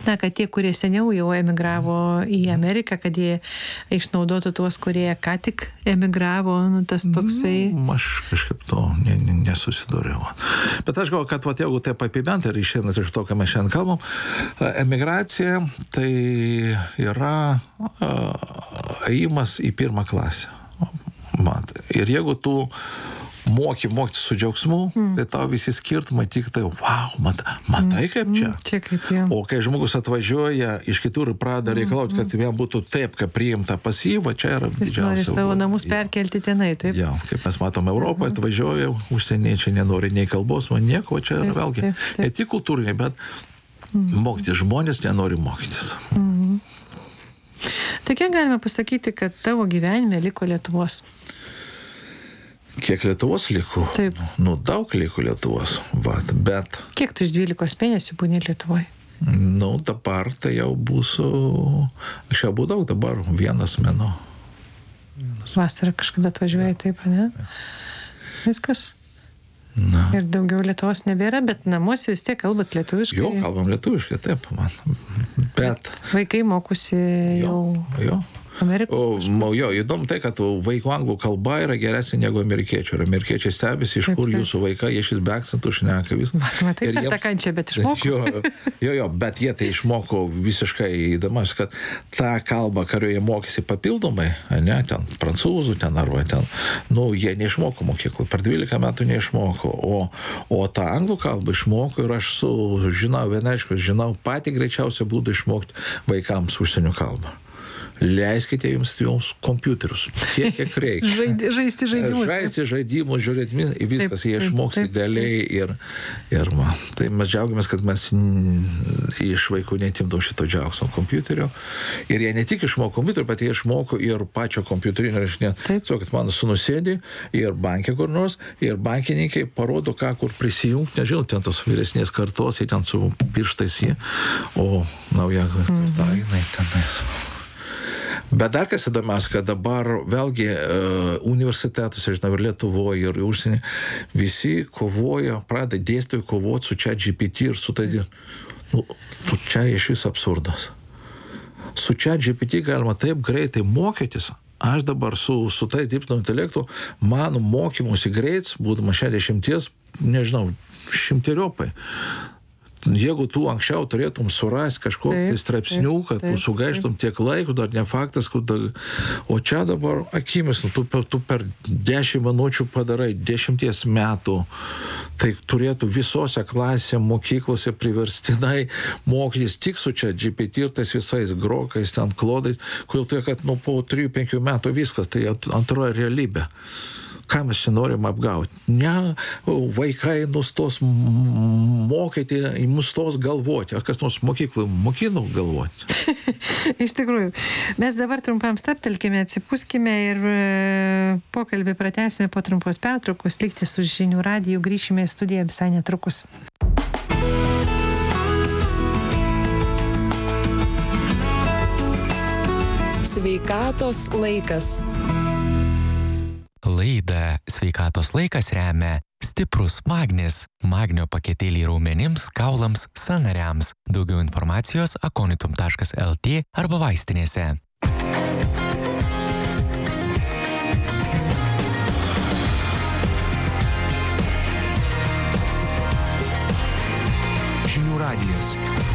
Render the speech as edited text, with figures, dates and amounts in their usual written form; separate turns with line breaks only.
Na, kad tie, kurie seniau jau emigravo į Ameriką, kad jie išnaudotų tuos, kurie ką tik emigravo, nu, tas toksai...
Aš kažkaip to nesusidūriau. Bet aš galvoju, kad jeigu taip apibendrinti ir išeinant iš to, ką mes šiandien kalbam, emigracija tai yra ėjimas į pirmą klasę. Ir jeigu tu mokytis su džiaugsmu, tai tau visi skirtumai tik tai, wow, matai kaip čia.
Čia kaip jau.
O kai žmogus atvažiuoja iš kitur ir pradeda reikalauti, kad jam būtų taip, kaip priimta pas jį, va čia yra didžiausia.
Jis nori savo namus perkelti tenai, taip?
Ja, kaip mes matom Europoje, atvažiuoja, užsieniečiai nenori nei kalbos, man nieko, čia yra vėlgi ne tik kultūriniai, bet mokytis žmonės nenori mokytis.
Tai kiek galime pasakyti, kad tavo gyvenime liko Lietuvos?
Kiek Lietuvos liko?
Taip.
Nu, daug liko Lietuvos, bet...
Kiek tu iš 12 mėnesių būni Lietuvoje?
Nu, dabar tai jau būsiu... Aš jau būdau dabar 1 mėnuo.
Vasarą kažkada atvažiuoji, taip, ne? Viskas?
Na.
Ir daugiau Lietuvos nebėra, bet namuose vis tiek kalbat lietuviškai.
Jo, kalbam lietuviškai, taip, man. Bet...
Vaikai mokusi jau...
Jo.
Amerikos.
Jo, įdomu tai, kad vaikų anglų kalba yra geresnė negu amerikiečių. Ir amerikiečiai stebisi, iš kur jūsų vaikai, jie šis be akcentų šneka vis.
Matai, per tą kančią, bet išmoko.
Jo, bet jie tai išmoko visiškai įdomas, kad tą kalbą, kurioje mokėsi papildomai, ne, ten prancūzų, ten arba ten, nu, jie neišmoko mokyklų, per 12 metų neišmoko, o tą anglų kalbą išmoko ir aš žinau patį greičiausią būdą išmokti vaikams užsienio kalbą. Leiskite jums kompiuterius, kiek reikia.
Žaisti žaidimus.
Žaisti žaidimus, žiūrėti, viskas, jie išmoks idealiai ir man. Tai mes džiaugiamės, kad mes iš vaikų netimdom šito džiaugsmo kompiuterio. Ir jie ne tik išmoko kompiuterį, bet jie išmoko ir pačio kompiuterinio rašinio. Tiesiog, kad mano sūnus sėdi ir bankė kur nors, ir bankininkai parodo, ką kur prisijungti. Nežinau, ten tos vyresnės kartos, jie ten su pirštais jie, o nauja karta, jinai tenais. Bet dar kas įdomiausia, kad dabar vėlgi universitetuose, žinau, ir Lietuvoje, ir užsienį, visi kovoja, pradeda dėstytojai kovoti su ChatGPT ir su tai, nu, čia iš vis absurdas. Su ChatGPT galima taip greitai mokytis. Aš dabar su tais dirbtiniu intelektu, mano mokymusi greits, būdamas 60, nežinau, 100-eriopai. Jeigu tu anksčiau turėtum surasti kažkokį straipsnių, kad tu sugaištum tiek laiko, dar ne faktas, o čia dabar akimis, tu per 10 minučių padarai 10 metų, tai turėtų visose klasėse, mokyklose priverstinai mokytis tik su čia GPT ir tais visais grokais, ten klodais, kodėl tai, kad po 3-5 metų viskas, tai antroji realybė. Ką mes čia norim apgauti? Ne, vaikai nustos mokyti, nustos galvoti. Ar kas nors mokyklai mokino galvoti?
Iš tikrųjų. Mes dabar trumpam stabtelkime, atsipūskime ir pokalbį pratęsime po trumpos pertraukos. Likti su Žinių radiju, grįšime į studiją visai netrukus.
Sveikatos laikas.
Laidą Sveikatos laikas remia stiprus magnis, magnio paketėliai raumenims, kaulams, sąnariams. Daugiau informacijos aconitum.lt arba vaistinėse.
Žinių radijas.